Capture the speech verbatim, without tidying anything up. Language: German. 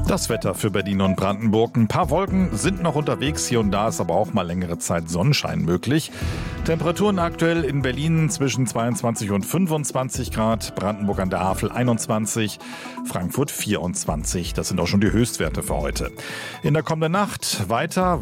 Das Wetter für Berlin und Brandenburg. Ein paar Wolken sind noch unterwegs. Hier und da ist aber auch mal längere Zeit Sonnenschein möglich. Temperaturen aktuell in Berlin zwischen zweiundzwanzig und fünfundzwanzig Grad. Brandenburg an der Havel einundzwanzig. Frankfurt vierundzwanzig. Das sind auch schon die Höchstwerte für heute. In der kommenden Nacht weiter